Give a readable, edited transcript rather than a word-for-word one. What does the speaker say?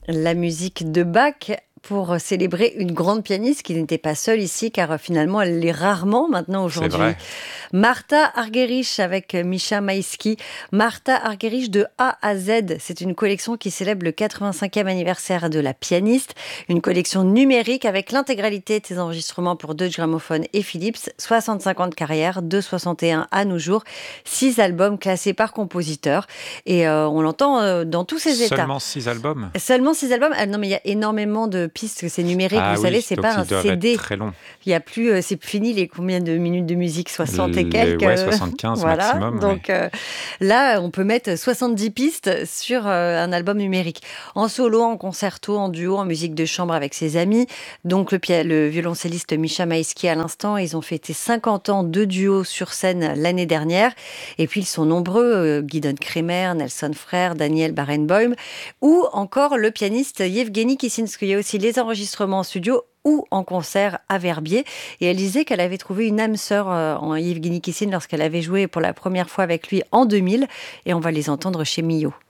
La musique de Bach pour célébrer une grande pianiste qui n'était pas seule ici, car finalement elle l'est rarement maintenant C'est aujourd'hui. vrai. Martha Argerich avec Misha Maïski. Martha Argerich de A à Z, c'est une collection qui célèbre le 85e anniversaire de la pianiste. Une collection numérique avec l'intégralité de ses enregistrements pour Deutsche Grammophon et Philips. 65 ans de carrière, de 61 à nos jours. 6 albums classés par compositeur. Et on l'entend dans tous ses états. Seulement 6 albums? Seulement 6 albums? Ah non, mais il y a énormément de pistes, c'est numérique. Vous Ah savez, oui, c'est pas donc un ils doivent être CD. très longs. Il y a plus, c'est fini les combien de minutes de musique? 60 et quelques. Ouais, 75 Voilà. maximum, ouais. Donc là, on peut mettre 70 pistes sur un album numérique. En solo, en concerto, en duo, en musique de chambre avec ses amis. Donc le violoncelliste Misha Maïski à l'instant, ils ont fêté 50 ans de duo sur scène l'année dernière. Et puis ils sont nombreux, Guidon Kremer, Nelson Frère, Daniel Barenboim, ou encore le pianiste Yevgeny Kissinski. Il y a aussi les enregistrements en studio ou en concert à Verbier. Et elle disait qu'elle avait trouvé une âme sœur en Yevgeny Kissin lorsqu'elle avait joué pour la première fois avec lui en 2000. Et on va les entendre chez Mio.